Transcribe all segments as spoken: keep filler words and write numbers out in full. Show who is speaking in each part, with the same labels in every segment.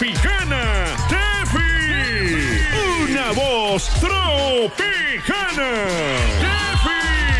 Speaker 1: tropicana, Tefi. Una voz tropicana, Tefi.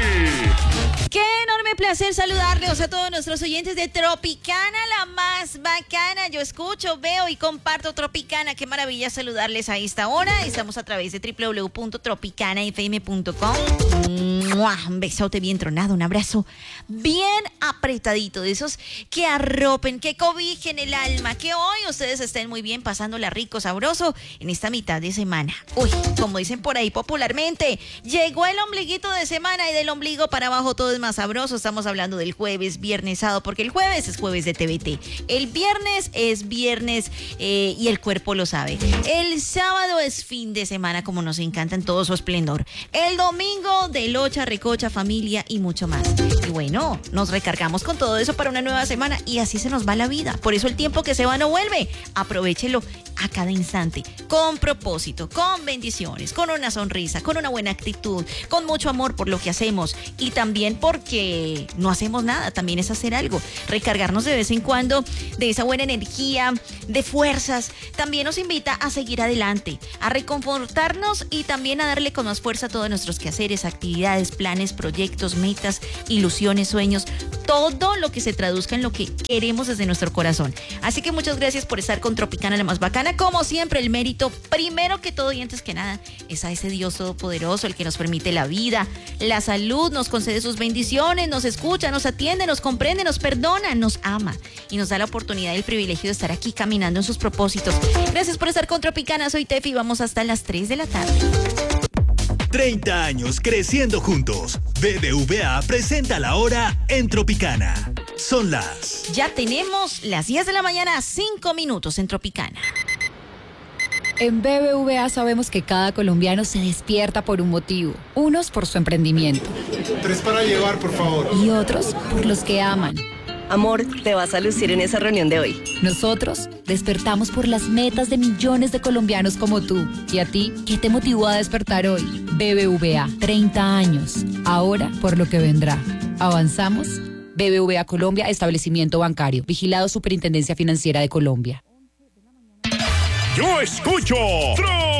Speaker 2: Qué enorme placer saludarles a todos nuestros oyentes de Tropicana, la más bacana. Yo escucho, veo y comparto Tropicana. Qué maravilla saludarles a esta hora. Estamos a través de doble u doble u doble u punto tropicana f m punto com. Un besote bien tronado, un abrazo bien apretadito, de esos que arropen, que cobijen el alma, que hoy ustedes estén muy bien, pasándola rico, sabroso en esta mitad de semana. Uy, como dicen por ahí popularmente, llegó el ombliguito de semana y del ombligo para abajo todo es más sabroso. Estamos hablando del jueves, viernes, sábado, porque el jueves es jueves de T V T. El viernes es viernes eh, y el cuerpo lo sabe. El sábado es fin de semana, como nos encanta en todo su esplendor. El domingo de locha, recocha, familia y mucho más. Y bueno, nos recargamos con todo eso para una nueva semana y así se nos va la vida. Por eso el tiempo que se va no vuelve. Aprovechelo a cada instante, con propósito, con bendiciones, con una sonrisa, con una buena actitud, con mucho amor por lo que hacemos y también porque no hacemos nada, también es hacer algo, recargarnos de vez en cuando de esa buena energía, de fuerzas. También nos invita a seguir adelante, a reconfortarnos y también a darle con más fuerza a todos nuestros quehaceres, actividades, planes, proyectos, metas, ilusiones, sueños, todo lo que se traduzca en lo que queremos desde nuestro corazón. Así que muchas gracias por estar con Tropicana, la más bacana. Como siempre, el mérito, primero que todo y antes que nada, es a ese Dios todopoderoso, el que nos permite la vida, la salud, nos concede sus bendiciones, nos escucha, nos atiende, nos comprende, nos perdona, nos ama y nos da la oportunidad y el privilegio de estar aquí caminando en sus propósitos. Gracias por estar con Tropicana, soy Tefi, vamos hasta las tres de la tarde.
Speaker 3: treinta años creciendo juntos. B B V A presenta la hora en Tropicana. Son las...
Speaker 2: Ya tenemos las diez de la mañana, cinco minutos en Tropicana.
Speaker 4: En B B V A sabemos que cada colombiano se despierta por un motivo. Unos por su emprendimiento.
Speaker 5: Tres para llevar, por favor.
Speaker 4: Y otros por los que aman.
Speaker 6: Amor, te vas a lucir en esa reunión de hoy.
Speaker 4: Nosotros despertamos por las metas de millones de colombianos como tú. ¿Y a ti qué te motivó a despertar hoy? B B V A, treinta años. Ahora por lo que vendrá. ¿Avanzamos? B B V A Colombia, establecimiento bancario. Vigilado Superintendencia Financiera de Colombia.
Speaker 1: Yo escucho